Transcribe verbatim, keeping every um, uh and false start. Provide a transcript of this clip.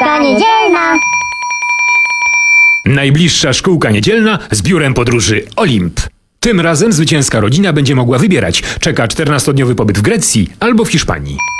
szkółka niedzielna. Najbliższa szkółka niedzielna z biurem podróży Olimp. Tym razem zwycięska rodzina będzie mogła wybierać, czeka czternastodniowy pobyt w Grecji albo w Hiszpanii.